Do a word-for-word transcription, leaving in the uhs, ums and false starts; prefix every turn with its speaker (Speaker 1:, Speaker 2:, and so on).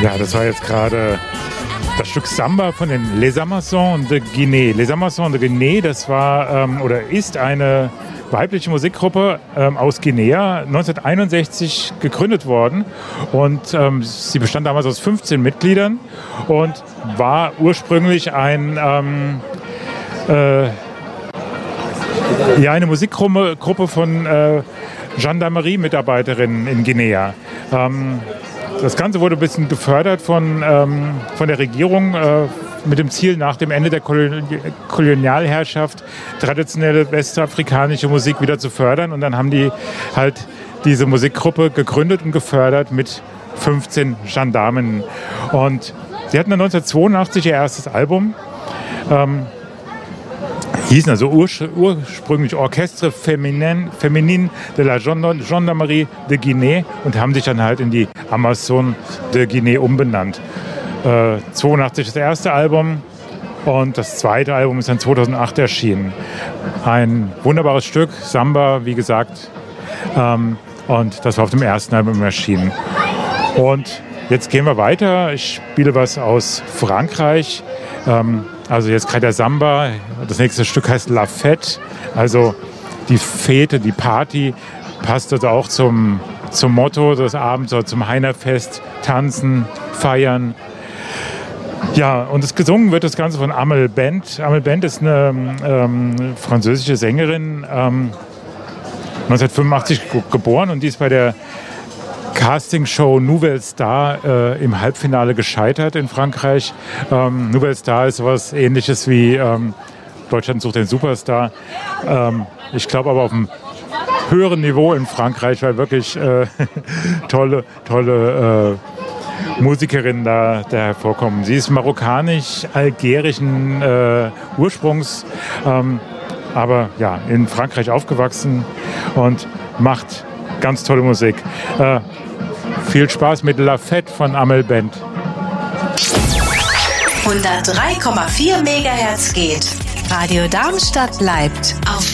Speaker 1: Ja, das war jetzt gerade das Stück Samba von den Les Amazons de Guinée. Les Amazons de Guinée, das war ähm, oder ist eine weibliche Musikgruppe ähm, aus Guinea, neunzehnhunderteinundsechzig gegründet worden. Und ähm, sie bestand damals aus fünfzehn Mitgliedern und war ursprünglich ein, ähm, äh, ja, eine Musikgruppe Gruppe von äh, Gendarmerie-Mitarbeiterinnen in Guinea. Ähm, Das Ganze wurde ein bisschen gefördert von, ähm, von der Regierung äh, mit dem Ziel, nach dem Ende der Kolon- Kolonialherrschaft traditionelle westafrikanische Musik wieder zu fördern. Und dann haben die halt diese Musikgruppe gegründet und gefördert mit fünfzehn Gendarmen. Und sie hatten dann neunzehnhundertzweiundachtzig ihr erstes Album. Ähm, hießen also urs- ursprünglich Orchestre Féminin, Féminine de la Gendarmerie de Guinée und haben sich dann halt in die Amazons de Guinée umbenannt. Äh, zweiundachtzig das erste Album und das zweite Album ist dann zweitausendacht erschienen. Ein wunderbares Stück, Samba, wie gesagt, ähm, und das war auf dem ersten Album erschienen. Und jetzt gehen wir weiter. Ich spiele was aus Frankreich. Ähm, Also jetzt gerade der Samba, das nächste Stück heißt La Fête, also die Fete, die Party, passt also auch zum, zum Motto des Abends, oder zum Heinerfest, tanzen, feiern. Ja, und es gesungen wird das Ganze von Amel Bent. Amel Bent ist eine ähm, französische Sängerin, ähm, neunzehnhundertfünfundachtzig ge- geboren und die ist bei der Castingshow Nouvelle Star äh, im Halbfinale gescheitert in Frankreich. Ähm, Nouvelle Star ist sowas Ähnliches wie ähm, Deutschland sucht den Superstar. Ähm, ich glaube aber auf einem höheren Niveau in Frankreich, weil wirklich äh, tolle, tolle äh, Musikerinnen da, da hervorkommen. Sie ist marokkanisch-algerischen äh, Ursprungs, ähm, aber ja, in Frankreich aufgewachsen und macht ganz tolle Musik. Äh, viel Spaß mit La Fête von Amel Bent.
Speaker 2: hundertdrei Komma vier Megahertz geht. Radio Darmstadt bleibt auf